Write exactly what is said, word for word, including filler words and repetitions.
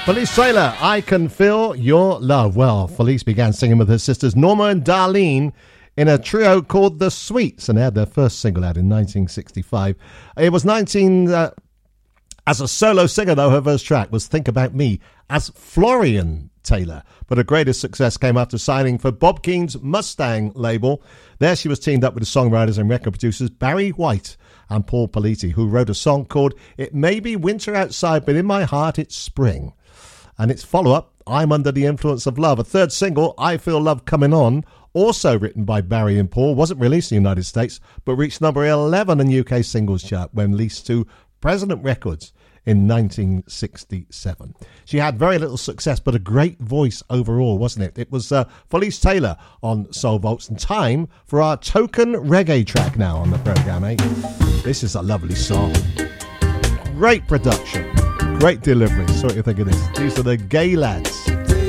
Felice Taylor, I Can Feel Your Love. Well, Felice began singing with her sisters Norma and Darlene in a trio called The Sweets, and they had their first single out in nineteen sixty-five. It was nineteen... Uh, as a solo singer, though, her first track was Think About Me as Florian Taylor. But her greatest success came after signing for Bob Keane's Mustang label. There she was teamed up with the songwriters and record producers Barry White and Paul Politi, who wrote a song called It May Be Winter Outside, But In My Heart It's Spring. And its follow-up, I'm Under the Influence of Love. A third single, I Feel Love Coming On, also written by Barry and Paul, wasn't released in the United States, but reached number eleven in U K singles chart when released to President Records in nineteen sixty-seven. She had very little success, but a great voice overall, wasn't it? It was uh, Felice Taylor on Soul Vaults, and time for our token reggae track now on the programme, eh? This is a lovely song. Great production, great delivery. So what do you think of this? These are the Gay Lads.